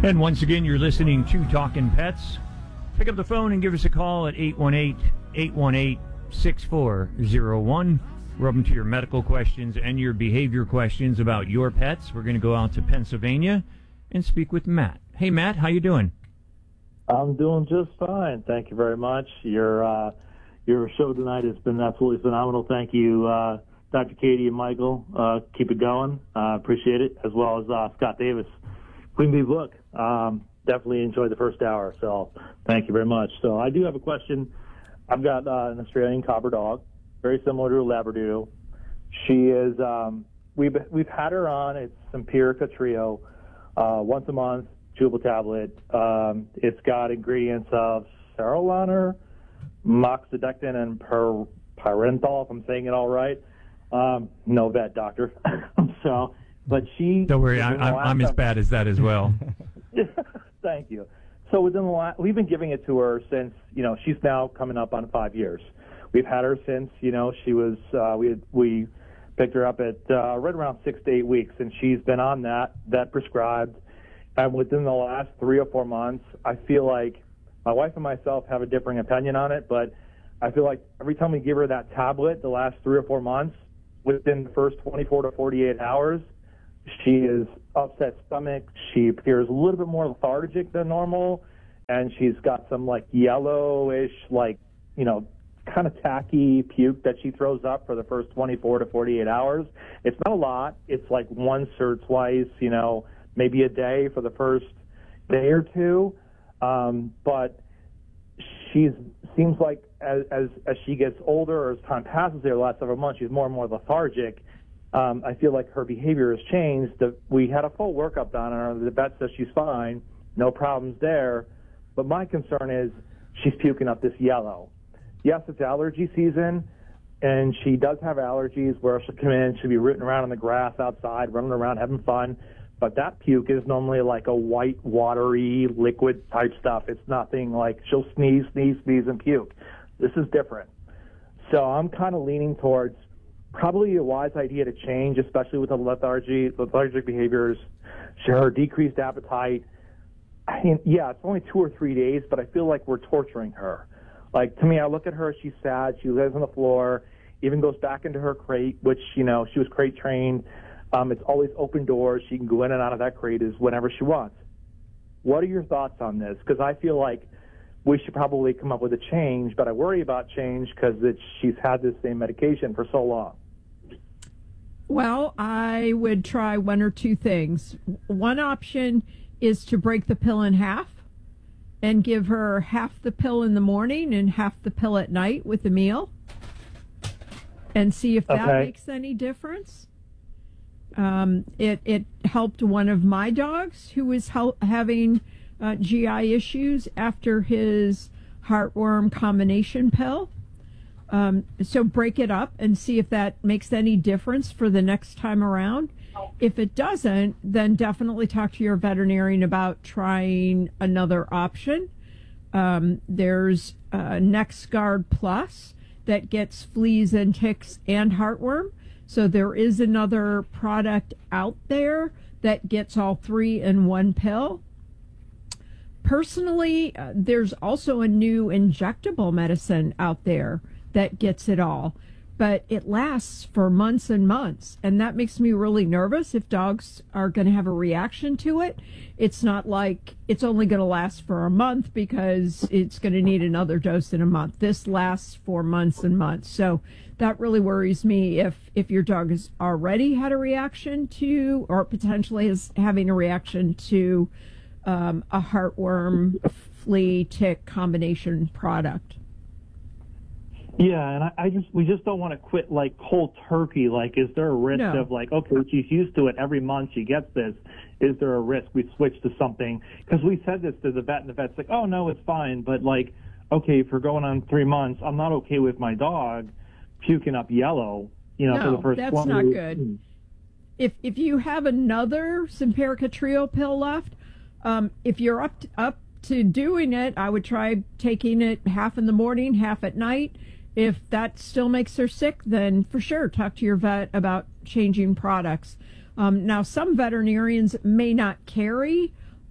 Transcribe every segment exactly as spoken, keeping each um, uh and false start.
And once again, you're listening to Talking Pets. Pick up the phone and give us a call at eight one eight, eight one eight, six four zero one. We're open to your medical questions and your behavior questions about your pets. We're going to go out to Pennsylvania and speak with Matt. Hey, Matt, how you doing? I'm doing just fine. Thank you very much. Your uh, your show tonight has been absolutely phenomenal. Thank you, uh, Doctor Katie and Michael. Uh, keep it going. Uh, appreciate it, as well as uh, Scott Davis. Queen Bee book. Um, definitely enjoyed the first hour, so thank you very much. So I do have a question. I've got uh, an Australian Cobber dog, very similar to a Labradoodle. She is, um, we've, we've had her on, it's Simparica Trio, uh, once a month, chewable tablet. Um, it's got ingredients of Seroliner, Moxidectin, and per, Pyrenthal, if I'm saying it all right. Um, no vet doctor. so... But she. Don't worry, I, I'm, I'm as bad as that as well. Thank you. So within the last, we've been giving it to her since, you know, she's now coming up on five years. We've had her since, you know, she was, uh, we had, we picked her up at uh, right around six to eight weeks, and she's been on that, that prescribed. And within the last three or four months, I feel like my wife and myself have a differing opinion on it, but I feel like every time we give her that tablet, the last three or four months, within the first twenty-four to forty-eight hours, she is upset stomach. She appears a little bit more lethargic than normal, and she's got some like yellowish, like, you know, kind of tacky puke that she throws up for the first twenty-four to forty-eight hours. It's not a lot. It's like once or twice, you know, maybe a day for the first day or two. Um, but she's seems like as, as as she gets older, or as time passes there, the last several months, she's more and more lethargic. Um, I feel like her behavior has changed. The, we had a full workup done on her. The vet says she's fine, no problems there. But my concern is she's puking up this yellow. Yes, it's allergy season, and she does have allergies where she'll come in, she'll be rooting around in the grass outside, running around, having fun. But that puke is normally like a white, watery, liquid type stuff. It's nothing like she'll sneeze, sneeze, sneeze, and puke. This is different. So I'm kind of leaning towards probably a wise idea to change, especially with the lethargy, lethargic behaviors, her decreased appetite. I mean, yeah, it's only two or three days, but I feel like we're torturing her. Like, to me, I look at her, she's sad, she lives on the floor, even goes back into her crate, which, you know, she was crate trained. Um, it's always open doors. She can go in and out of that crate as whenever she wants. What are your thoughts on this? Because I feel like we should probably come up with a change, but I worry about change because she's had this same medication for so long. Well, I would try one or two things. One option is to break the pill in half and give her half the pill in the morning and half the pill at night with the meal, and see if that okay. makes any difference. Um, it, it helped one of my dogs who was hel- having uh, G I issues after his heartworm combination pill. Um, so break it up and see if that makes any difference for the next time around. If it doesn't, then definitely talk to your veterinarian about trying another option. Um, there's uh, NexGard Plus that gets fleas and ticks and heartworm. So there is another product out there that gets all three in one pill. Personally, uh, there's also a new injectable medicine out there that gets it all, but it lasts for months and months, and that makes me really nervous if dogs are going to have a reaction to it. It's not like it's only going to last for a month because it's going to need another dose in a month. This lasts for months and months, so that really worries me if if your dog has already had a reaction to, or potentially is having a reaction to um, a heartworm flea tick combination product. Yeah, and I, I just we just don't want to quit like cold turkey. Like, is there a risk No. of like, okay, she's used to it every month, she gets this. Is there a risk we switch to something? Because we said this to the vet, and the vet's like, oh no, it's fine. But like, okay, if we're going on three months, I'm not okay with my dog puking up yellow. You know, no, for the first that's twenty not good. If if you have another Simparica Trio pill left, um, if you're up to, up to doing it, I would try taking it half in the morning, half at night. If that still makes her sick, then for sure talk to your vet about changing products. Um, now, some veterinarians may not carry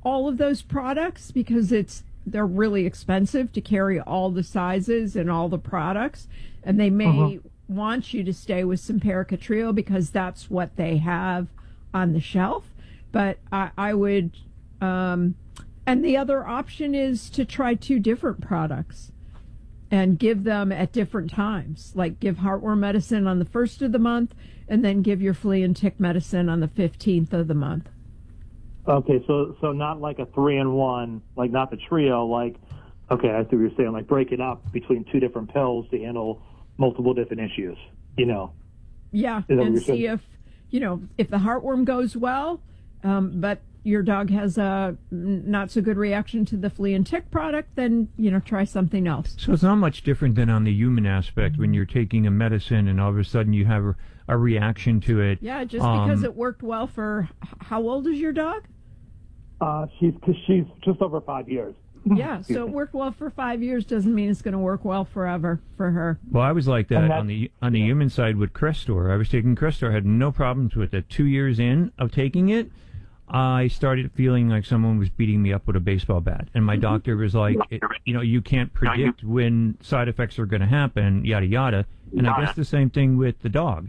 all of those products because it's they're really expensive to carry all the sizes and all the products, and they may uh-huh. want you to stay with Simparica Trio because that's what they have on the shelf. But I, I would, um, and the other option is to try two different products and give them at different times, like give heartworm medicine on the first of the month and then give your flea and tick medicine on the fifteenth of the month. Okay, so so not like a three in one, like not the trio, like, okay, I see what you're saying, like break it up between two different pills to handle multiple different issues, you know? Yeah, and see if, you know, if the heartworm goes well, um, but your dog has a not so good reaction to the flea and tick product, then, you know, try something else. So it's not much different than on the human aspect when you're taking a medicine and all of a sudden you have a, a reaction to it. Yeah, just um, because it worked well for, how old is your dog? Uh, she's, cause she's just over five years. Yeah, so it worked well for five years doesn't mean it's going to work well forever for her. Well, I was like that on the on the yeah. human side with Crestor. I was taking Crestor, I had no problems with it. Two years in of taking it, I started feeling like someone was beating me up with a baseball bat. And my mm-hmm. doctor was like, it, you know, you can't predict when side effects are going to happen, yada, yada. And I guess the same thing with the dog.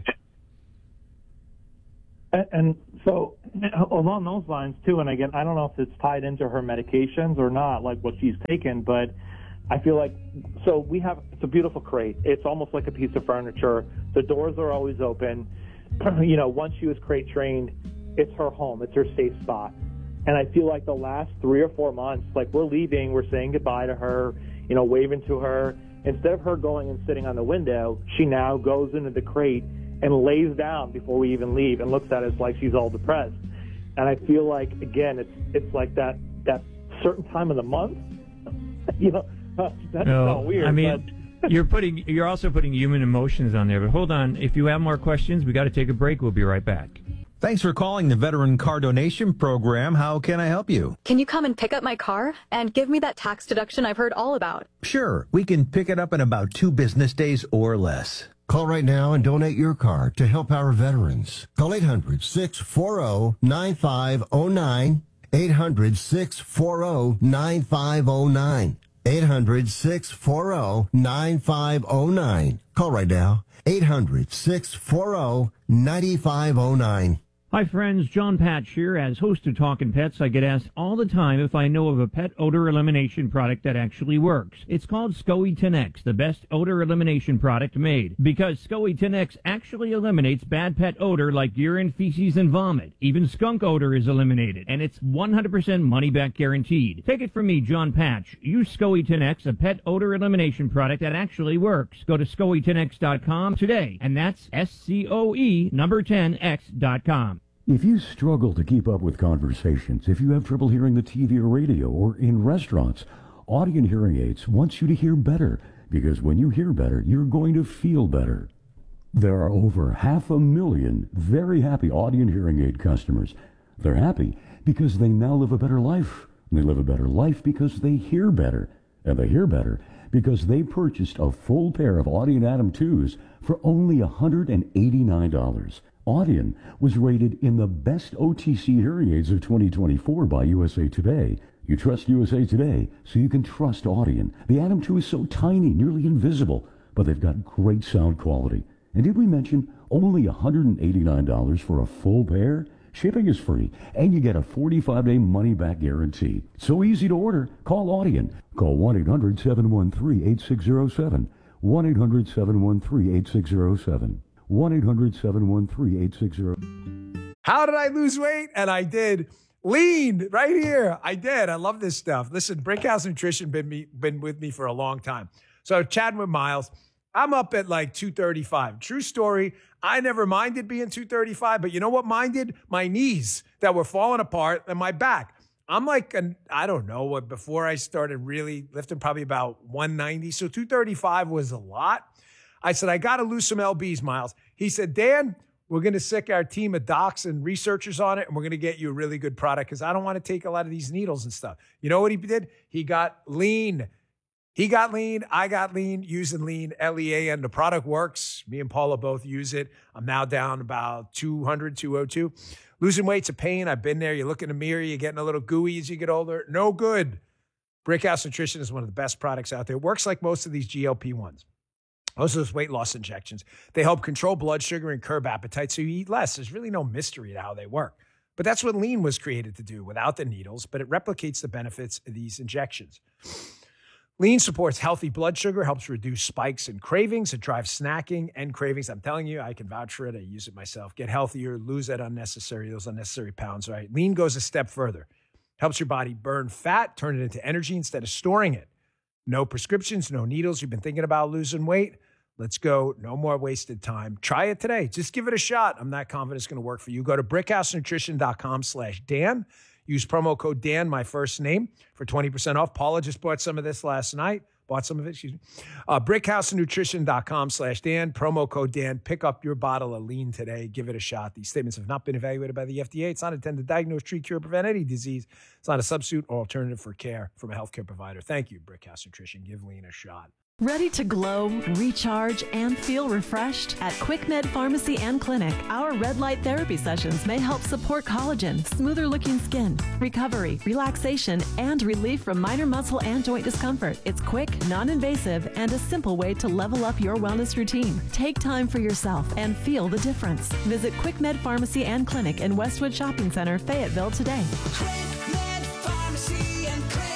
And, and so along those lines, too, and again, I don't know if it's tied into her medications or not, like what she's taken, but I feel like, so we have, it's a beautiful crate. It's almost like a piece of furniture. The doors are always open. You know, once she was crate trained, it's her home. It's her safe spot. And I feel like the last three or four months, like we're leaving, we're saying goodbye to her, you know, waving to her. Instead of her going and sitting on the window, she now goes into the crate and lays down before we even leave and looks at us like she's all depressed. And I feel like, again, it's it's like that, that certain time of the month, you know, that's no, so weird. I mean, but... you're putting, you're also putting human emotions on there. But hold on, if you have more questions, we got to take a break. We'll be right back. Thanks for calling the Veteran Car Donation Program. How can I help you? Can you come and pick up my car and give me that tax deduction I've heard all about? Sure. We can pick it up in about two business days or less. Call right now and donate your car to help our veterans. Call eight hundred, six four zero, nine five zero nine. eight hundred, six four zero, nine five zero nine. eight hundred, six four zero, nine five zero nine. Call right now. eight hundred, six four zero, nine five zero nine. Hi, friends. John Patch here. As host of Talkin' Pets, I get asked all the time if I know of a pet odor elimination product that actually works. It's called SCOE ten X, the best odor elimination product made. Because SCOE ten X actually eliminates bad pet odor like urine, feces, and vomit. Even skunk odor is eliminated, and it's one hundred percent money-back guaranteed. Take it from me, John Patch. Use SCOE ten X, a pet odor elimination product that actually works. Go to scoe ten x dot com today, and that's S C O E number ten X dot com. If you struggle to keep up with conversations, if you have trouble hearing the T V or radio or in restaurants, Audient Hearing Aids wants you to hear better, because when you hear better, you're going to feel better. There are over half a million very happy Audient Hearing Aid customers. They're happy because they now live a better life. They live a better life because they hear better. And they hear better because they purchased a full pair of Audient Atom twos for only one hundred eighty-nine dollars. Audient was rated in the best O T C hearing aids of twenty twenty-four by U S A Today. You trust U S A Today, so you can trust Audient. The Atom two is so tiny, nearly invisible, but they've got great sound quality. And did we mention only one hundred eighty-nine dollars for a full pair? Shipping is free, and you get a forty-five day money-back guarantee. So easy to order. Call Audient. Call one eight hundred, seven one three, eight six zero seven. one eight hundred, seven one three, eight six zero seven. one eight hundred, seven one three, eight six zero. How did I lose weight? And I did. Lean right here. I did. I love this stuff. Listen, Brickhouse Nutrition been me been with me for a long time. So chatting with Miles, I'm up at like two thirty-five. True story. I never minded being two thirty-five, but you know what minded? My knees that were falling apart and my back. I'm like, an, I don't know what, before I started really lifting, probably about one ninety. So two thirty-five was a lot. I said, I got to lose some L Bs, Miles. He said, Dan, we're going to sick our team of docs and researchers on it, and we're going to get you a really good product because I don't want to take a lot of these needles and stuff. You know what he did? He got lean. He got lean. I got lean using lean, L E A N. The product works. Me and Paula both use it. I'm now down about two hundred, two oh two. Losing weight's a pain. I've been there. You look in the mirror, you're getting a little gooey as you get older. No good. Brickhouse Nutrition is one of the best products out there. It works like most of these G L P ones. Most of those weight loss injections. They help control blood sugar and curb appetite so you eat less. There's really no mystery to how they work. But that's what lean was created to do without the needles, but it replicates the benefits of these injections. Lean supports healthy blood sugar, helps reduce spikes and cravings. It drives snacking and cravings. I'm telling you, I can vouch for it. I use it myself. Get healthier, lose that unnecessary, those unnecessary pounds, right? Lean goes a step further. Helps your body burn fat, turn it into energy instead of storing it. No prescriptions, no needles. You've been thinking about losing weight? Let's go. No more wasted time. Try it today. Just give it a shot. I'm not confident it's going to work for you. Go to brickhousenutrition.com slash Dan. Use promo code Dan, my first name, for twenty percent off. Paula just bought some of this last night. Bought some of it, excuse me. Uh, brickhousenutrition.com slash Dan. Promo code Dan. Pick up your bottle of lean today. Give it a shot. These statements have not been evaluated by the F D A. It's not intended to diagnose, treat, cure, prevent any disease. It's not a substitute or alternative for care from a healthcare provider. Thank you, Brickhouse Nutrition. Give lean a shot. Ready to glow, recharge, and feel refreshed? At QuickMed Pharmacy and Clinic, our red light therapy sessions may help support collagen, smoother looking skin, recovery, relaxation, and relief from minor muscle and joint discomfort. It's quick, non-invasive, and a simple way to level up your wellness routine. Take time for yourself and feel the difference. Visit QuickMed Pharmacy and Clinic in Westwood Shopping Center, Fayetteville today. QuickMed Pharmacy and Clinic.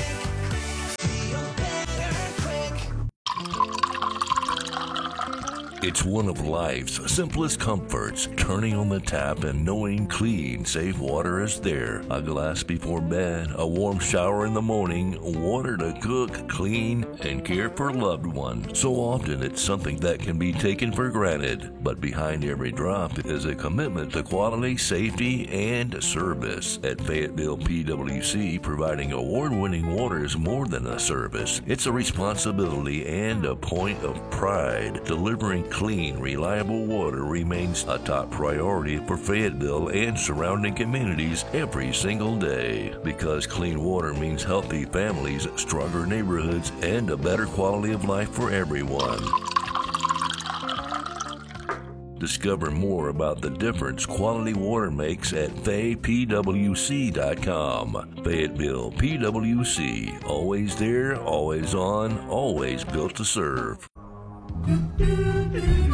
It's one of life's simplest comforts, turning on the tap and knowing clean, safe water is there. A glass before bed, a warm shower in the morning, water to cook, clean, and care for loved ones. So often it's something that can be taken for granted, but behind every drop is a commitment to quality, safety, and service. At Fayetteville P W C, providing award-winning water is more than a service. It's a responsibility and a point of pride. Delivering clean, reliable water remains a top priority for Fayetteville and surrounding communities every single day. Because clean water means healthy families, stronger neighborhoods, and a better quality of life for everyone. Discover more about the difference quality water makes at fay p w c dot com. Fayetteville P W C. Always there, always on, always built to serve. Do, do, do.